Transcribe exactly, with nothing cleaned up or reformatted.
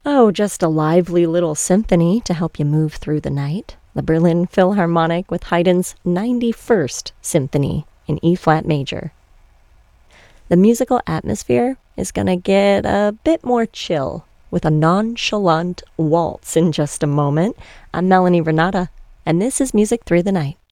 Oh, just a lively little symphony to help you move through the night. The Berlin Philharmonic with Haydn's ninety-first Symphony in E-flat major. The musical atmosphere is going to get a bit more chill with a nonchalant waltz in just a moment. I'm Melanie Renata, and this is Music Through the Night.